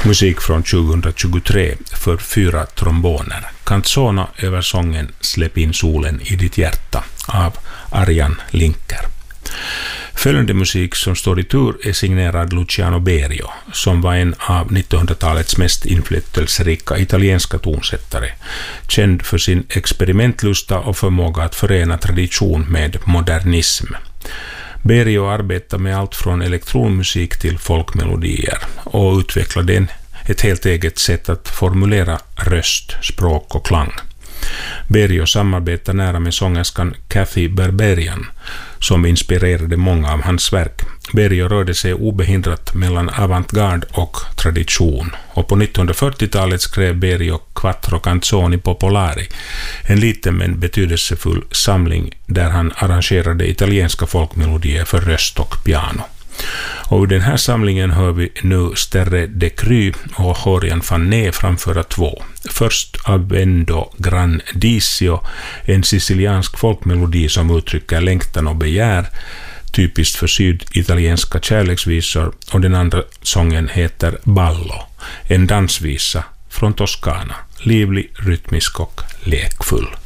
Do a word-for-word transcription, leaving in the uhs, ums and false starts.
Musik från tjugohundratjugotre för fyra tromboner. Canzona över sången Släpp in solen i ditt hjärta av Arjan Linker. Följande musik som står i tur är signerad Luciano Berio, som var en av nittonhundratalets mest inflytelserika italienska tonsättare, känd för sin experimentlusta och förmåga att förena tradition med modernism. Berio arbetar med allt från elektronmusik till folkmelodier och utvecklade en, ett helt eget sätt att formulera röst, språk och klang. Berio samarbetar nära med sångerskan Kathy Berberian, som inspirerade många av hans verk. Berio rörde sig obehindrat mellan avantgarde och tradition, och på nittonhundrafyrtiotalet skrev Berio Quattro Canzoni Popolari, en liten men betydelsefull samling där han arrangerade italienska folkmelodier för röst och piano. Och ur den här samlingen hör vi nu Sterre de Cry och Horian Fanné framföra två. Först Avendo Grandisio, en siciliansk folkmelodi som uttrycker längtan och begär, typiskt för syditalienska kärleksvisor, och den andra sången heter Ballo, en dansvisa från Toscana, livlig, rytmisk och lekfull.